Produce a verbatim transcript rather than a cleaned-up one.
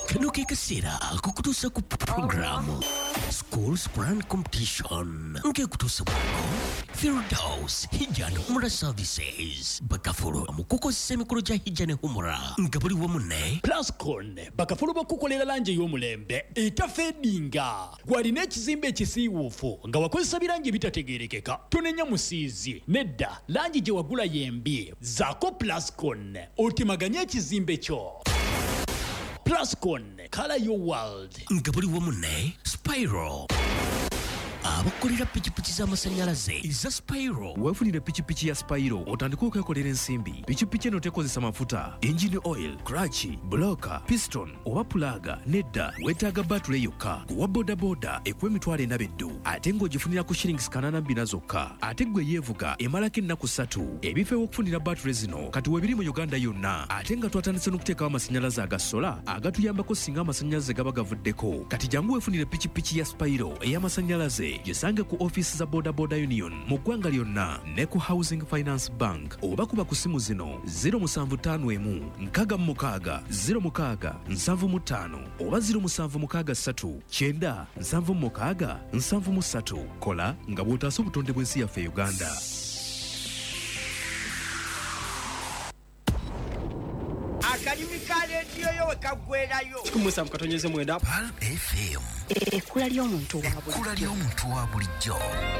kano ke kaseera kukutuusa ku programu Schools Brand Competition nke kutuusa bwako Firdaus Hijja ne Humura Services bakafulu mukukozesa emikolo gya Hijja ne Humura nga buli wamu ne Plascon bakafulu bakukolera langi y'omulembe etafeedinga gwalina ekizimbe ekisiiwuufu nga wakozesa birangi bitategeerekeka tonenya musiizi nedda langi gye wagula yembi zaako Plascon otemaganye ekizimbe kyo. Plascon, color your world. nga buli wamu ne Spyro abakolera pikipiki z'amasanyalaze eza Spyro. weefunire pikipiki ya Spyro otandika okwekolera ensimbi. pikipiki eno tekozesa mafuta, engine oil, clutch, blocker, piston oba pulaga nedda weetaaga batule yokka. kuwa bodaboda ekuwa emitwalo ena beddu ate ng'ogifunira ku shillings kanaana bbina zokka. ate gwe yeevuga emalako ennaku ssatu. ebifo ew'okufunira batule zino kati weebiri mu Uganda yonna ate nga twatandise n'okuteekawo amasanyalaze aga sola agatuyambako singa amasanyalaze gaba gavuddeko. kati jangu weefunire pikipiki ya Spyro ey'amasanyalaze gisange ku ofiisi za Boda Boda Union mu ggwanga lyonna ne ku Housing Finance Bank oba kuba ku simu zino zero seven five one nkaaga mu mukaaga zero mukaaga nsanvu mu ttaano oba zero seven six three kyenda nsanvu mu mukaaga nsanvu mu ssatu. kola nga bw'otaasa obutonde bw'ensi yaffe Uganda. Akadimi ka rediyo yo wekagwerayo kumusa mukatonyeze mwenda Pal F M ekkula ly'omuntu wa bulijjo. ekkula ly'omuntu wa bulijjo.